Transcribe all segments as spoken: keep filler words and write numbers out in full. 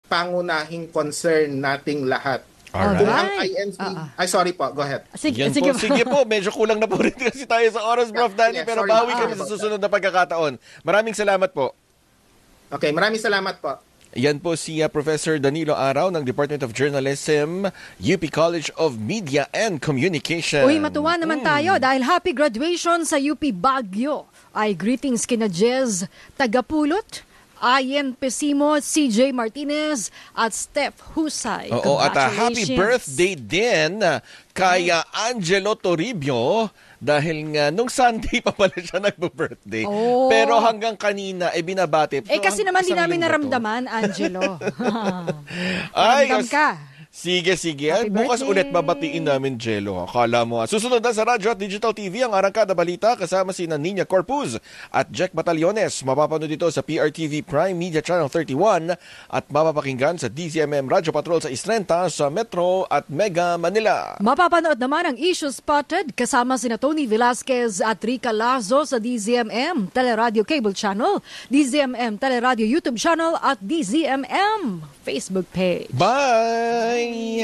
pangunahing concern nating lahat. Alright. Kung ang I N C... Uh-uh. Ay, sorry po. Go ahead. Sige, Yan sige, po, sige po, medyo kulang na po rin kasi tayo sa oras, Prof Danny, Yeah, pero sorry. bawi Ah, kami sa susunod na pagkakataon. Maraming salamat po. Okay, maraming salamat po. Yan po si uh, Professor Danilo Araw ng Department of Journalism, U P College of Media and Communication. Uy, matuwa naman tayo dahil happy graduation sa U P Baguio. Ay greetings kina Jez Tagapulot, Ian Pesimo, C J Martinez at Steph Husay. Oo, at uh, happy Congratulations. birthday din uh, kay uh, Angelo Toribio dahil nga nung Sunday pa pala siya nagbo-birthday. Oh. Pero hanggang kanina eh binabati. Eh kasi hang- naman di isang namin linggo to. naramdaman, Angelo. Ay, Naramdam as- ka. Sige, sige. Happy Bukas birthday. ulit babatiin namin, Jello. Akala mo. ah. Susunod na sa Radyo at Digital T V ang Arangkada Balita kasama si Nina Corpuz at Jack Batallones. Mapapanood dito sa P R T V Prime Media Channel thirty-one at mapapakinggan sa D Z M M Radyo Patrol sa Istrenta sa Metro at Mega Manila. Mapapanood naman ang Issue Spotted kasama sina Tony Velasquez at Rica Lazo sa D Z M M Teleradio Cable Channel, D Z M M Teleradio YouTube Channel at D Z M M Facebook page. Bye!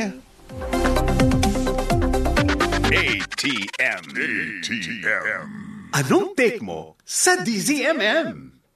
A T M. A T M. Anong take mo sa D Z M M?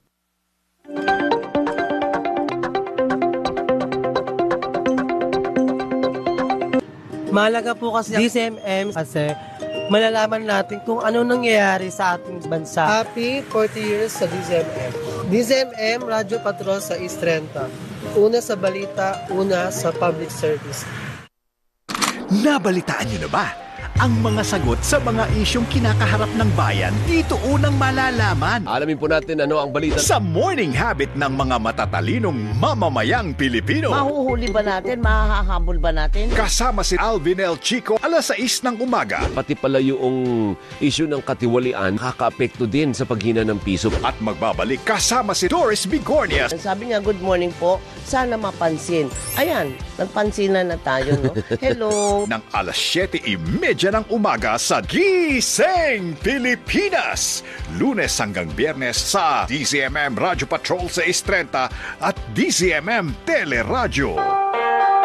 Mahalaga po kasi D Z M M kasi malalaman natin kung ano nangyayari sa ating bansa. Happy forty years sa D Z M M. D Z M M, Radyo Patrol sa Istrenta. Una sa balita, una sa public service. Nabalitaan niyo na ba ang mga sagot sa mga isyong kinakaharap ng bayan? Dito unang malalaman. Alamin po natin ano ang balita. Sa morning habit ng mga matatalinong mamamayang Pilipino. Mahuhuli ba natin? Mahahabol ba natin? Kasama si Alvin L. Chico, alas sais ng umaga. Pati pala yung issue ng katiwalian, kaka-apekto din sa paghina ng piso. At magbabalik kasama si Doris Bigornia. Sabi niya, good morning po. Sana mapansin. Ayan, nagpansin na na tayo, no? Hello. Ng alas siyete trenta ng umaga sa Gising Pilipinas. Lunes hanggang Biyernes sa D Z M M Radyo Patrol sa Istrenta at D Z M M Teleradyo.